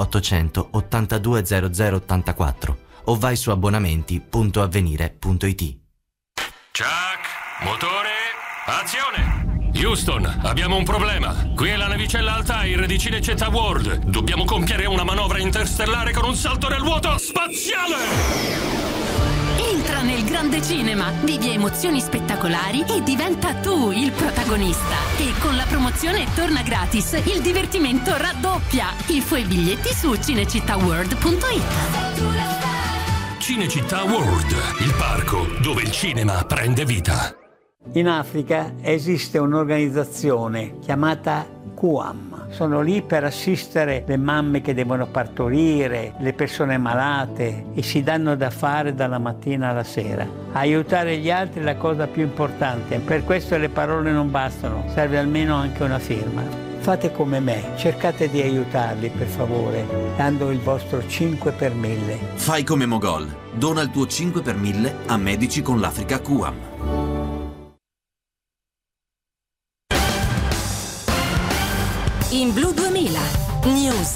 800 82 00 84 o vai su abbonamenti.avvenire.it. Chuck, motore, azione! Houston, abbiamo un problema. Qui è la navicella Altair di Cinecittà World. Dobbiamo compiere una manovra interstellare con un salto nel vuoto spaziale! Entra nel grande cinema, vivi emozioni spettacolari e diventa tu il protagonista. E con la promozione torna gratis, il divertimento raddoppia. Info e biglietti su cinecittàworld.it. Cinecittà World, il parco dove il cinema prende vita. In Africa esiste un'organizzazione chiamata QAM. Sono lì per assistere le mamme che devono partorire, le persone malate e si danno da fare dalla mattina alla sera. Aiutare gli altri è la cosa più importante, per questo le parole non bastano, serve almeno anche una firma. Fate come me, cercate di aiutarli per favore, dando il vostro 5 per 1000. Fai come Mogol, dona il tuo 5 per 1000 a Medici con l'Africa QAM. In Blu 2000 News.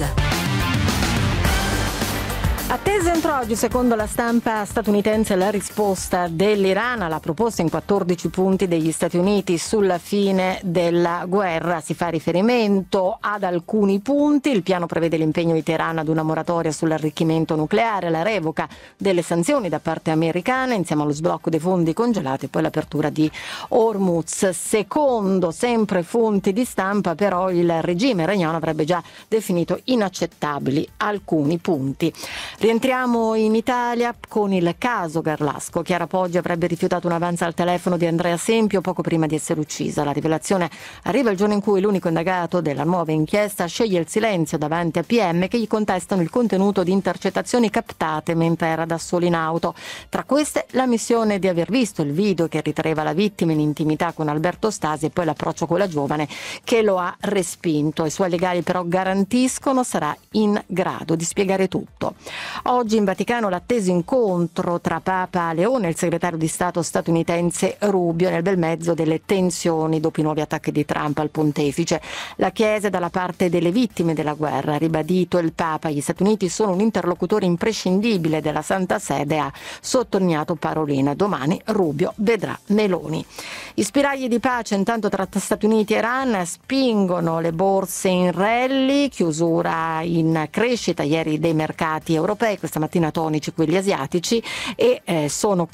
Attesa entro oggi, secondo la stampa statunitense, la risposta dell'Iran alla proposta in 14 punti degli Stati Uniti sulla fine della guerra. Si fa riferimento ad alcuni punti. Il piano prevede l'impegno di Teheran ad una moratoria sull'arricchimento nucleare, la revoca delle sanzioni da parte americana, insieme allo sblocco dei fondi congelati e poi l'apertura di Hormuz. Secondo sempre fonti di stampa, però, il regime iraniano avrebbe già definito inaccettabili alcuni punti. Rientriamo in Italia con il caso Garlasco. Chiara Poggi avrebbe rifiutato un avanzo al telefono di Andrea Sempio poco prima di essere uccisa. La rivelazione arriva il giorno in cui l'unico indagato della nuova inchiesta sceglie il silenzio davanti a PM che gli contestano il contenuto di intercettazioni captate mentre era da solo in auto. Tra queste l'ammissione di aver visto il video che ritraeva la vittima in intimità con Alberto Stasi e poi l'approccio con la giovane che lo ha respinto. I suoi legali però garantiscono sarà in grado di spiegare tutto. Oggi in Vaticano l'atteso incontro tra Papa Leone e il segretario di Stato statunitense Rubio nel bel mezzo delle tensioni dopo i nuovi attacchi di Trump al pontefice. La Chiesa è dalla parte delle vittime della guerra, ha ribadito il Papa. Gli Stati Uniti sono un interlocutore imprescindibile della Santa Sede, ha sottolineato Parolin. Domani Rubio vedrà Meloni. I spiragli di pace intanto tra Stati Uniti e Iran spingono le borse in rally, chiusura in crescita ieri dei mercati europei, questa mattina tonici quelli asiatici, e sono